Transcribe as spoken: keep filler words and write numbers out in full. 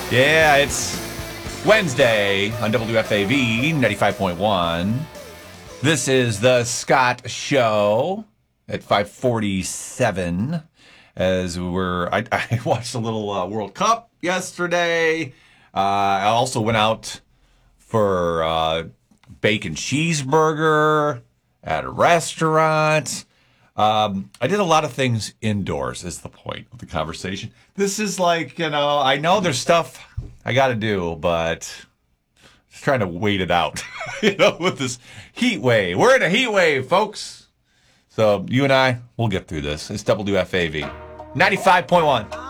Yeah, it's Wednesday on W F A V ninety-five point one. This is the Scott Show at five forty-seven. As we're, I, I watched a little uh, World Cup yesterday. Uh, I also went out for uh, bacon cheeseburger at a restaurant. Um, I did a lot of things indoors, is the point of the conversation. This is like, you know, I know there's stuff I got to do, but just trying to wait it out, you know, with this heat wave. We're in a heat wave, folks. So you and I, we'll get through this. It's W F A V ninety-five point one.